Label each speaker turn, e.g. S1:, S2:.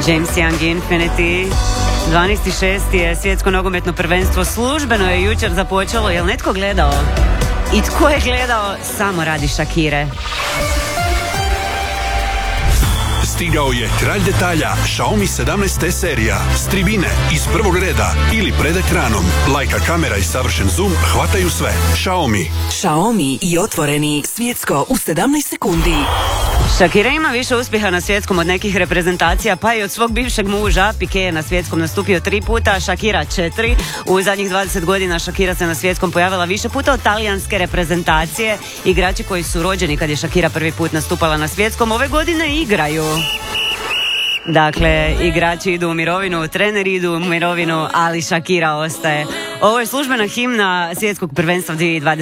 S1: James Young Infinity. 12.6. je svjetsko nogometno prvenstvo, službeno je jučer započelo. Jel netko gledao? I tko je gledao? Samo radi Shakire.
S2: Stigao je kralj detalja, Xiaomi 17T serija, s tribine, iz prvog reda ili pred ekranom. Lajka kamera i savršen zoom hvataju sve. Xiaomi
S3: i otvoreni, svjetsko u 17 sekundi.
S1: Shakira ima više uspjeha na svjetskom od nekih reprezentacija, pa i od svog bivšeg muža. Piqué je na svjetskom nastupio 3 puta, Shakira 4. U zadnjih 20 godina Shakira se na svjetskom pojavila više puta od talijanske reprezentacije. Igrači koji su rođeni kad je Shakira prvi put nastupala na svjetskom ove godine igraju. Dakle, igrači idu u mirovinu, treneri idu u mirovinu, ali Shakira ostaje. Ovo je službena himna svjetskog prvenstva 2020.